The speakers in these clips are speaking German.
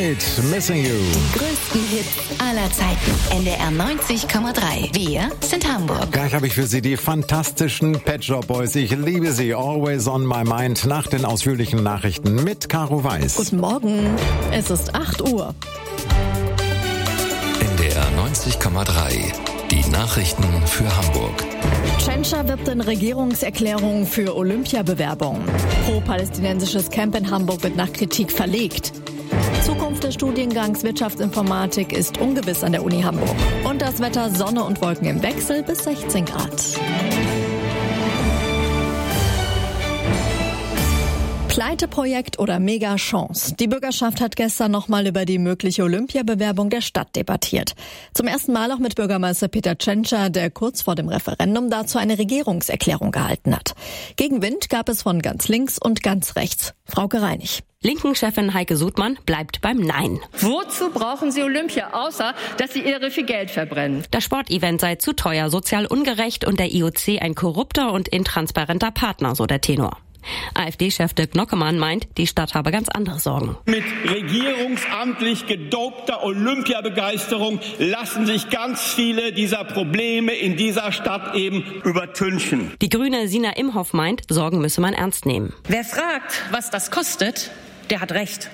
mit Missing You. Die größten Hits aller Zeiten. NDR 90,3. Wir sind Hamburg. Gleich habe ich für Sie die fantastischen Pet Shop Boys. Ich liebe sie. Always on my mind. Nach den ausführlichen Nachrichten mit Caro Weiß. Guten Morgen. Es ist 8 Uhr. NDR 90,3. Die Nachrichten für Hamburg. Tschentscher wirbt in Regierungserklärung für Olympiabewerbung. Pro-palästinensisches Camp in Hamburg wird nach Kritik verlegt. Zukunft des Studiengangs Wirtschaftsinformatik ist ungewiss an der Uni Hamburg. Und das Wetter: Sonne und Wolken im Wechsel bis 16 Grad. Pleiteprojekt oder Mega-Chance? Die Bürgerschaft hat gestern nochmal über die mögliche Olympiabewerbung der Stadt debattiert. Zum ersten Mal auch mit Bürgermeister Peter Tschentscher, der kurz vor dem Referendum dazu eine Regierungserklärung gehalten hat. Gegenwind gab es von ganz links und ganz rechts. Frauke Reinig. Linken-Chefin Heike Sudmann bleibt beim Nein. Wozu brauchen Sie Olympia, außer dass Sie irre viel Geld verbrennen? Das Sportevent sei zu teuer, sozial ungerecht und der IOC ein korrupter und intransparenter Partner, so der Tenor. AfD-Chef Dirk Nockemann meint, die Stadt habe ganz andere Sorgen. Mit regierungsamtlich gedopter Olympiabegeisterung lassen sich ganz viele dieser Probleme in dieser Stadt eben übertünchen. Die Grüne Sina Imhoff meint, Sorgen müsse man ernst nehmen. Wer fragt, was das kostet, der hat Recht.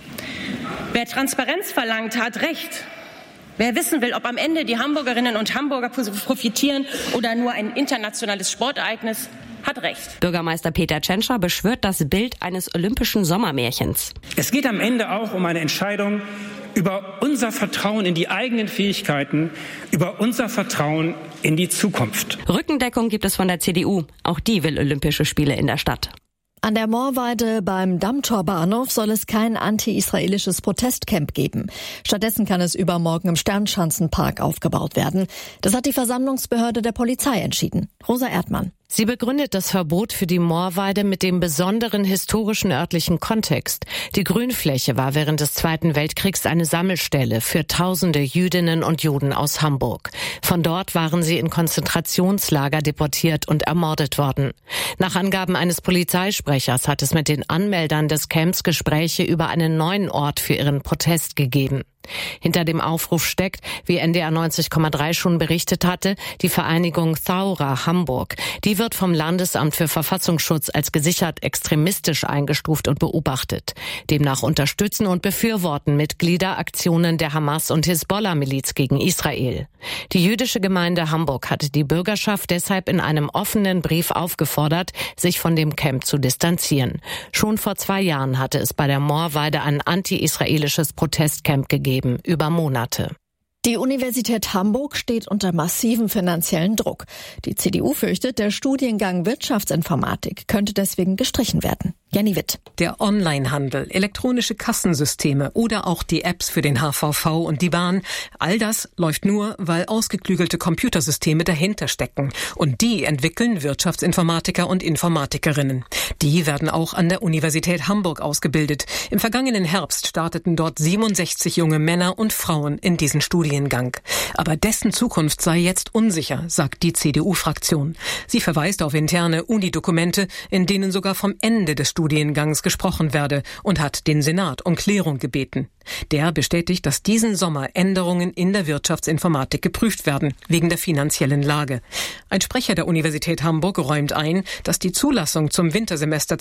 Wer Transparenz verlangt, hat Recht. Wer wissen will, ob am Ende die Hamburgerinnen und Hamburger profitieren oder nur ein internationales Sportereignis, hat Recht. Bürgermeister Peter Tschentscher beschwört das Bild eines olympischen Sommermärchens. Es geht am Ende auch um eine Entscheidung über unser Vertrauen in die eigenen Fähigkeiten, über unser Vertrauen in die Zukunft. Rückendeckung gibt es von der CDU. Auch die will Olympische Spiele in der Stadt. An der Moorweide beim Dammtorbahnhof soll es kein anti-israelisches Protestcamp geben. Stattdessen kann es übermorgen im Sternschanzenpark aufgebaut werden. Das hat die Versammlungsbehörde der Polizei entschieden. Rosa Erdmann. Sie begründet das Verbot für die Moorweide mit dem besonderen historischen örtlichen Kontext. Die Grünfläche war während des Zweiten Weltkriegs eine Sammelstelle für tausende Jüdinnen und Juden aus Hamburg. Von dort waren sie in Konzentrationslager deportiert und ermordet worden. Nach Angaben eines Polizeisprechers hat es mit den Anmeldern des Camps Gespräche über einen neuen Ort für ihren Protest gegeben. Hinter dem Aufruf steckt, wie NDR 90,3 schon berichtet hatte, die Vereinigung Thaura Hamburg. Die wird vom Landesamt für Verfassungsschutz als gesichert extremistisch eingestuft und beobachtet. Demnach unterstützen und befürworten Mitglieder Aktionen der Hamas- und Hisbollah-Miliz gegen Israel. Die jüdische Gemeinde Hamburg hatte die Bürgerschaft deshalb in einem offenen Brief aufgefordert, sich von dem Camp zu distanzieren. Schon vor 2 Jahren hatte es bei der Moorweide ein anti-israelisches Protestcamp gegeben, über Monate. Die Universität Hamburg steht unter massivem finanziellen Druck. Die CDU fürchtet, der Studiengang Wirtschaftsinformatik könnte deswegen gestrichen werden. Jenny Witt. Der Onlinehandel, elektronische Kassensysteme oder auch die Apps für den HVV und die Bahn, all das läuft nur, weil ausgeklügelte Computersysteme dahinter stecken. Und die entwickeln Wirtschaftsinformatiker und Informatikerinnen. Die werden auch an der Universität Hamburg ausgebildet. Im vergangenen Herbst starteten dort 67 junge Männer und Frauen in diesen Studiengang. Aber dessen Zukunft sei jetzt unsicher, sagt die CDU-Fraktion. Sie verweist auf interne Uni-Dokumente, in denen sogar vom Ende des Studiengangs gesprochen werde und hat den Senat um Klärung gebeten. Der bestätigt, dass diesen Sommer Änderungen in der Wirtschaftsinformatik geprüft werden, wegen der finanziellen Lage. Ein Sprecher der Universität Hamburg räumt ein, dass die Zulassung zum Wintersemester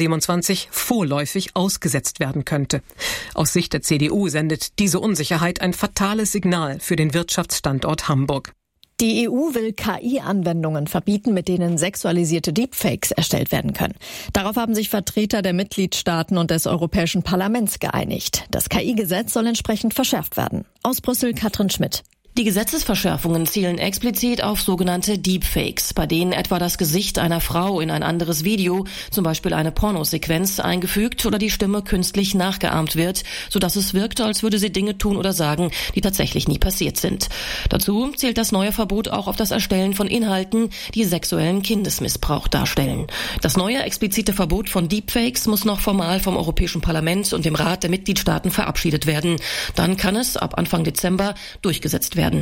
2027 vorläufig ausgesetzt werden könnte. Aus Sicht der CDU sendet diese Unsicherheit ein fatales Signal für den Wirtschaftsstandort Hamburg. Die EU will KI-Anwendungen verbieten, mit denen sexualisierte Deepfakes erstellt werden können. Darauf haben sich Vertreter der Mitgliedstaaten und des Europäischen Parlaments geeinigt. Das KI-Gesetz soll entsprechend verschärft werden. Aus Brüssel Katrin Schmidt. Die Gesetzesverschärfungen zielen explizit auf sogenannte Deepfakes, bei denen etwa das Gesicht einer Frau in ein anderes Video, zum Beispiel eine Pornosequenz, eingefügt oder die Stimme künstlich nachgeahmt wird, sodass es wirkt, als würde sie Dinge tun oder sagen, die tatsächlich nie passiert sind. Dazu zählt das neue Verbot auch auf das Erstellen von Inhalten, die sexuellen Kindesmissbrauch darstellen. Das neue explizite Verbot von Deepfakes muss noch formal vom Europäischen Parlament und dem Rat der Mitgliedstaaten verabschiedet werden. Dann kann es ab Anfang Dezember durchgesetzt werden.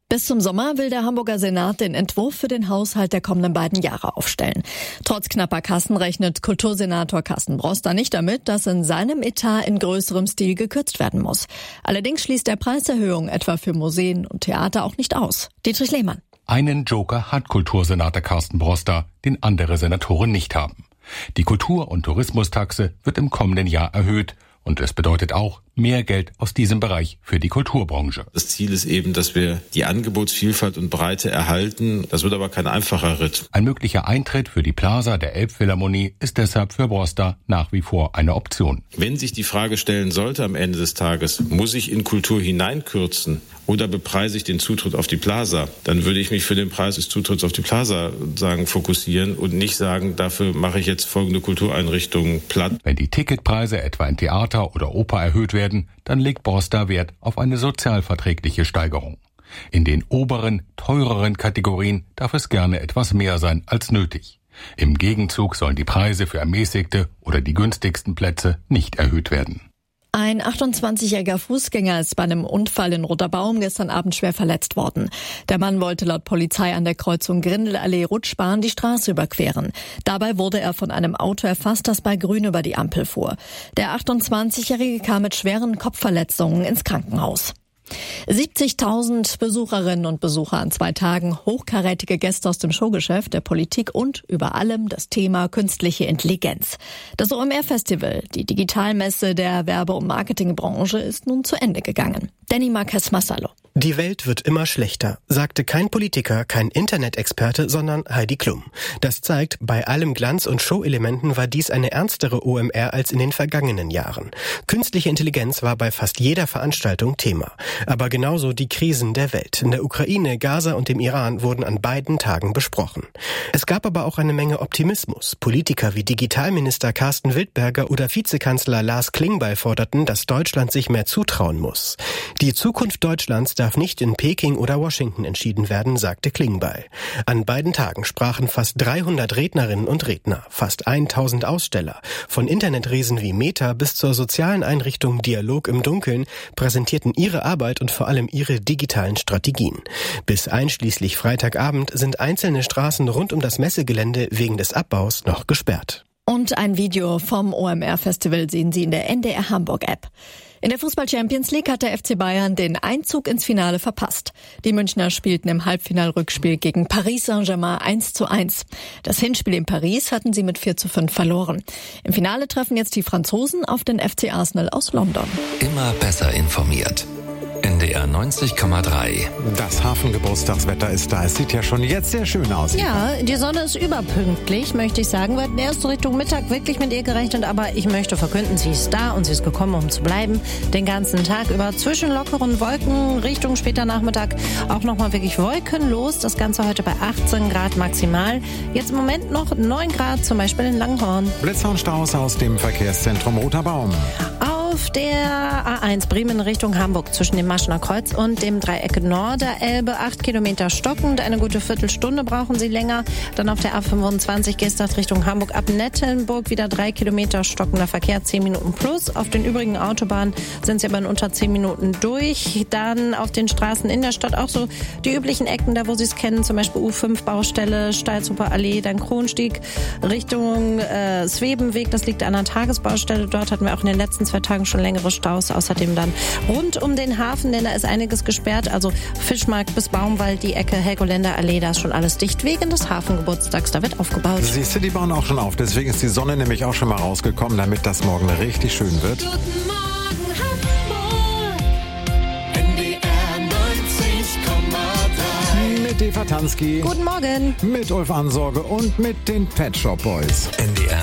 Bis zum Sommer will der Hamburger Senat den Entwurf für den Haushalt der kommenden beiden Jahre aufstellen. Trotz knapper Kassen rechnet Kultursenator Carsten Broster nicht damit, dass in seinem Etat in größerem Stil gekürzt werden muss. Allerdings schließt der Preiserhöhung etwa für Museen und Theater auch nicht aus. Dietrich Lehmann. Einen Joker hat Kultursenator Carsten Broster, den andere Senatoren nicht haben. Die Kultur- und Tourismustaxe wird im kommenden Jahr erhöht. Und es bedeutet auch mehr Geld aus diesem Bereich für die Kulturbranche. Das Ziel ist eben, dass wir die Angebotsvielfalt und Breite erhalten. Das wird aber kein einfacher Ritt. Ein möglicher Eintritt für die Plaza der Elbphilharmonie ist deshalb für Broster nach wie vor eine Option. Wenn sich die Frage stellen sollte am Ende des Tages, muss ich in Kultur hineinkürzen oder bepreise ich den Zutritt auf die Plaza, dann würde ich mich für den Preis des Zutritts auf die Plaza fokussieren und nicht sagen, dafür mache ich jetzt folgende Kultureinrichtungen platt. Wenn die Ticketpreise etwa in Theater oder Oper erhöht werden, dann legt Broster Wert auf eine sozialverträgliche Steigerung. In den oberen, teureren Kategorien darf es gerne etwas mehr sein als nötig. Im Gegenzug sollen die Preise für ermäßigte oder die günstigsten Plätze nicht erhöht werden. Ein 28-jähriger Fußgänger ist bei einem Unfall in Roter-Baum gestern Abend schwer verletzt worden. Der Mann wollte laut Polizei an der Kreuzung Grindelallee-Rutschbahn die Straße überqueren. Dabei wurde er von einem Auto erfasst, das bei Grün über die Ampel fuhr. Der 28-jährige kam mit schweren Kopfverletzungen ins Krankenhaus. 70.000 Besucherinnen und Besucher an 2 Tagen, hochkarätige Gäste aus dem Showgeschäft, der Politik und über allem das Thema künstliche Intelligenz. Das OMR-Festival, die Digitalmesse der Werbe- und Marketingbranche, ist nun zu Ende gegangen. Danny Marquez Massalo. Die Welt wird immer schlechter, sagte kein Politiker, kein Internet-Experte, sondern Heidi Klum. Das zeigt, bei allem Glanz und Show-Elementen war dies eine ernstere OMR als in den vergangenen Jahren. Künstliche Intelligenz war bei fast jeder Veranstaltung Thema. Aber genauso die Krisen der Welt. In der Ukraine, Gaza und dem Iran wurden an beiden Tagen besprochen. Es gab aber auch eine Menge Optimismus. Politiker wie Digitalminister Carsten Wildberger oder Vizekanzler Lars Klingbeil forderten, dass Deutschland sich mehr zutrauen muss. Die Zukunft Deutschlands darf nicht in Peking oder Washington entschieden werden, sagte Klingbeil. An beiden Tagen sprachen fast 300 Rednerinnen und Redner, fast 1000 Aussteller. Von Internetriesen wie Meta bis zur sozialen Einrichtung Dialog im Dunkeln präsentierten ihre Arbeit und vor allem ihre digitalen Strategien. Bis einschließlich Freitagabend sind einzelne Straßen rund um das Messegelände wegen des Abbaus noch gesperrt. Und ein Video vom OMR-Festival sehen Sie in der NDR Hamburg-App. In der Fußball-Champions League hat der FC Bayern den Einzug ins Finale verpasst. Die Münchner spielten im Halbfinalrückspiel gegen Paris Saint-Germain 1:1. Das Hinspiel in Paris hatten sie mit 4:5 verloren. Im Finale treffen jetzt die Franzosen auf den FC Arsenal aus London. Immer besser informiert. NDR 90,3. Das Hafengeburtstagswetter ist da. Es sieht ja schon jetzt sehr schön aus. Ja, die Sonne ist überpünktlich, möchte ich sagen. Wir hatten erst Richtung Mittag wirklich mit ihr gerechnet, aber ich möchte verkünden, sie ist da und sie ist gekommen, um zu bleiben. Den ganzen Tag über zwischen lockeren Wolken Richtung später Nachmittag auch nochmal wirklich wolkenlos. Das Ganze heute bei 18 Grad maximal. Jetzt im Moment noch 9 Grad, zum Beispiel in Langhorn. Blitzhornstaus aus dem Verkehrszentrum Roter Baum. Auf der A1 Bremen Richtung Hamburg zwischen dem Maschener Kreuz und dem Dreieck Norderelbe 8 Kilometer stockend. Eine gute Viertelstunde brauchen Sie länger. Dann auf der A25 Gestert Richtung Hamburg ab Nettelnburg wieder 3 Kilometer stockender Verkehr, 10 Minuten plus. Auf den übrigen Autobahnen sind Sie aber in unter 10 Minuten durch. Dann auf den Straßen in der Stadt auch so die üblichen Ecken, da wo Sie es kennen, zum Beispiel U5 Baustelle, Steilshuber Allee, dann Kronstieg Richtung Svebenweg. Das liegt an der Tagesbaustelle. Dort hatten wir auch in den letzten 2 Tagen schon längere Staus. Außerdem dann rund um den Hafen, denn da ist einiges gesperrt. Also Fischmarkt bis Baumwald, die Ecke Helgoländer Allee, da ist schon alles dicht wegen des Hafengeburtstags. Da wird aufgebaut. Siehst du, die bauen auch schon auf. Deswegen ist die Sonne nämlich auch schon mal rausgekommen, damit das morgen richtig schön wird. Guten Morgen Hamburg, NDR 90,3. Mit Eva Tansky. Guten Morgen. Mit Ulf Ansorge und mit den Pet Shop Boys. NDR